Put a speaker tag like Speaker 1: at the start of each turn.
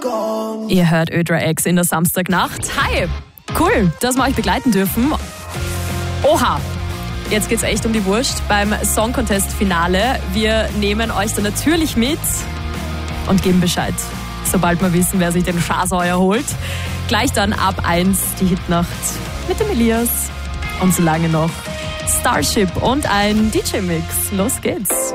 Speaker 1: Ihr hört Ödra X in der Samstagnacht. Hi, cool, dass wir euch begleiten dürfen. Oha, jetzt geht's echt um die Wurst beim Song Contest Finale. Wir nehmen euch da natürlich mit und geben Bescheid, sobald wir wissen, wer sich den Schaseuer holt. Gleich dann ab 1 die Hitnacht mit dem Elias. Und so lange noch Starship und ein DJ-Mix. Los geht's.